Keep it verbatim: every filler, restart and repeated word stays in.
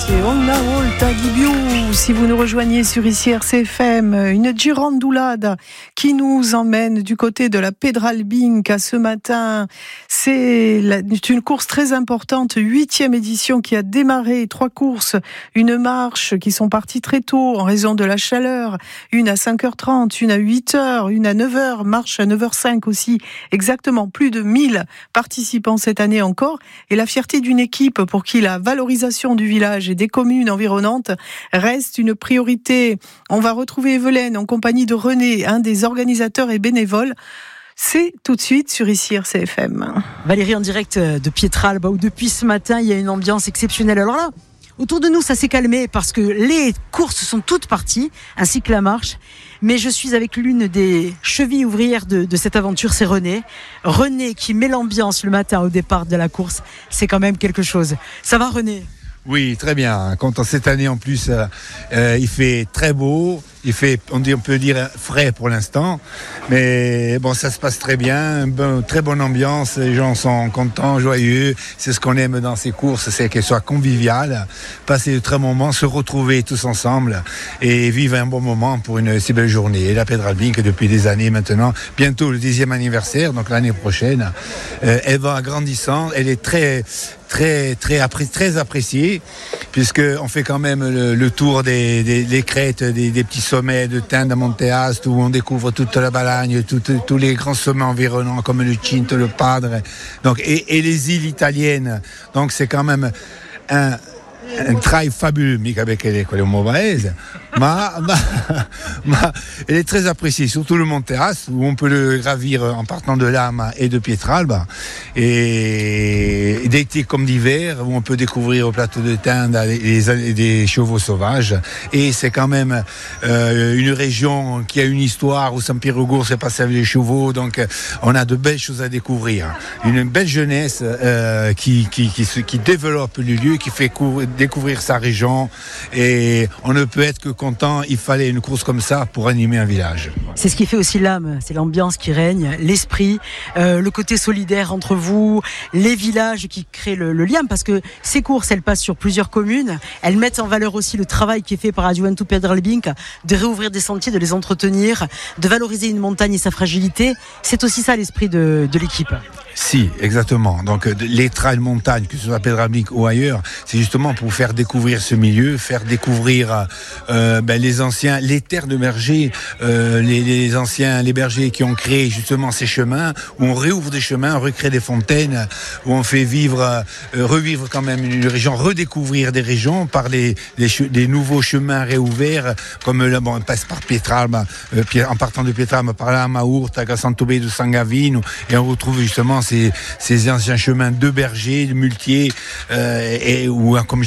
Et una volta di più, si vous nous rejoignez sur ici R C F M, une girandoulade qui nous emmène du côté de la Pedralbinca ce matin. C'est une course très importante, huitième édition qui a démarré, trois courses, une marche qui sont parties très tôt en raison de la chaleur, une à cinq heures trente, une à huit heures, une à neuf heures, marche à neuf heures cinq aussi, exactement plus de mille participants cette année encore, et la fierté d'une équipe pour qui la valorisation du village et des communes environnantes reste une priorité. On va retrouver Evelyne en compagnie de René, un des organisateurs et bénévoles. C'est tout de suite sur ici R C F M. Valérie, en direct de Pietralba, où depuis ce matin, il y a une ambiance exceptionnelle. Alors là, autour de nous, ça s'est calmé parce que les courses sont toutes parties, ainsi que la marche. Mais je suis avec l'une des chevilles ouvrières de, de cette aventure, c'est René. René qui met l'ambiance le matin au départ de la course, c'est quand même quelque chose. Ça va, René ? Oui, très bien. Quand cette année en plus, euh, euh, il fait très beau, il fait, on, dit, on peut dire frais pour l'instant, mais bon, ça se passe très bien, bon, très bonne ambiance, les gens sont contents, joyeux. C'est ce qu'on aime dans ces courses, c'est qu'elles soient conviviales, passer de très bons moments, se retrouver tous ensemble et vivre un bon moment pour une si belle journée. Et la Pedralbinca, depuis des années maintenant, bientôt le dixième anniversaire, donc l'année prochaine, euh, elle va grandissant, elle est très très très appré- très apprécié, puisque on fait quand même le, le tour des, des, des crêtes, des, des petits sommets de Tende à Monteast, où on découvre toute la Balagne, tout, tous les grands sommets environnants comme le Cinto, le Padre, donc et, et les îles italiennes. Donc c'est quand même un un trail fabuleux, mica perché quello è un mot paese, ma, ma, ma elle est très appréciée, surtout le Monteast, où on peut le gravir en partant de Lama et de Pietralba, et d'été comme d'hiver, où on peut découvrir au plateau de Tende des, des chevaux sauvages, et c'est quand même euh, une région qui a une histoire, où San Pierre s'est passé avec les chevaux, donc on a de belles choses à découvrir, une belle jeunesse euh, qui, qui, qui, qui, qui développe le lieu, qui fait couvrir découvrir sa région, et on ne peut être que content. Il fallait une course comme ça pour animer un village. C'est ce qui fait aussi l'âme, c'est l'ambiance qui règne, l'esprit, euh, le côté solidaire entre vous, les villages qui créent le, le lien, parce que ces courses, elles passent sur plusieurs communes, elles mettent en valeur aussi le travail qui est fait par la Juventud Pedralbinca, de réouvrir des sentiers, de les entretenir, de valoriser une montagne et sa fragilité. C'est aussi ça l'esprit de, de l'équipe. Si, exactement. Donc les trails montagne, que ce soit à Pedralbinca ou ailleurs, c'est justement pour faire découvrir ce milieu, faire découvrir euh, ben, les anciens, les terres de bergers, euh, les, les anciens, les bergers qui ont créé justement ces chemins, où on réouvre des chemins, on recrée des fontaines, où on fait vivre, euh, revivre quand même une région, redécouvrir des régions par les, les, les nouveaux chemins réouverts, comme là, bon, on passe par Pietralba, euh, en partant de Pietralba par là, Maurta, Sant'Obé de San Gavino, et on retrouve justement ces, ces anciens chemins de bergers, de muletiers, euh, et où, comme